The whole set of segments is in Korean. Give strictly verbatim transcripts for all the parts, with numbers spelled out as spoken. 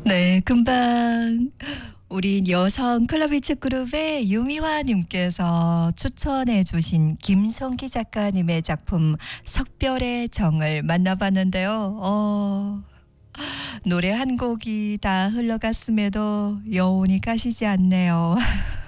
네, 금방 우리 여성 클럽이츠 그룹의 유미화 님께서 추천해 주신 김성기 작가님의 작품 석별의 정을 만나봤는데요. 어, 노래 한 곡이 다 흘러갔음에도 여운이 가시지 않네요.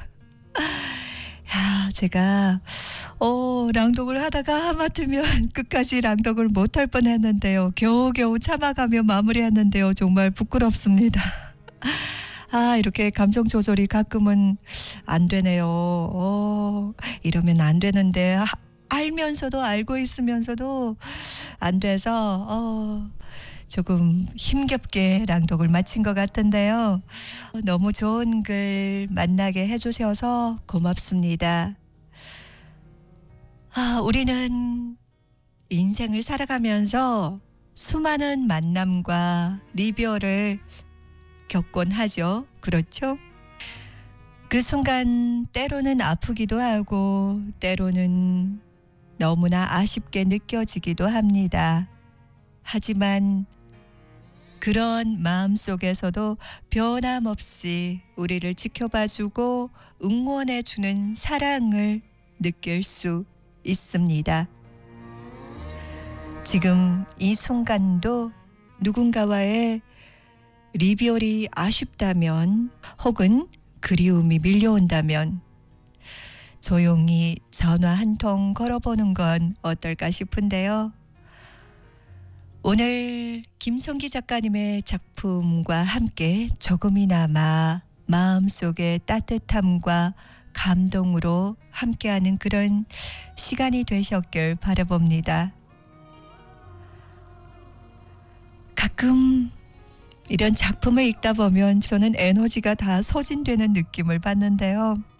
야, 제가 어, 랑독을 하다가 하마터면 끝까지 랑독을 못할 뻔했는데요. 겨우겨우 참아가며 마무리했는데요. 정말 부끄럽습니다. 아, 이렇게 감정 조절이 가끔은 안 되네요. 어, 이러면 안 되는데 하, 알면서도 알고 있으면서도 안 돼서 어, 조금 힘겹게 랑독을 마친 것 같은데요. 너무 좋은 글 만나게 해주셔서 고맙습니다. 아, 우리는 인생을 살아가면서 수많은 만남과 리뷰를 겪곤 하죠. 그렇죠? 그 순간 때로는 아프기도 하고 때로는 너무나 아쉽게 느껴지기도 합니다. 하지만 그런 마음 속에서도 변함없이 우리를 지켜봐주고 응원해주는 사랑을 느낄 수 있습니다. 지금 이 순간도 누군가와의 리별이 아쉽다면 혹은 그리움이 밀려온다면 조용히 전화 한 통 걸어보는 건 어떨까 싶은데요. 오늘 김성기 작가님의 작품과 함께 조금이나마 마음속의 따뜻함과 감동으로 함께하는 그런 시간이 되셨길 바라봅니다. 가끔 이런 작품을 읽다 보면 저는 에너지가 다 소진되는 느낌을 받는데요.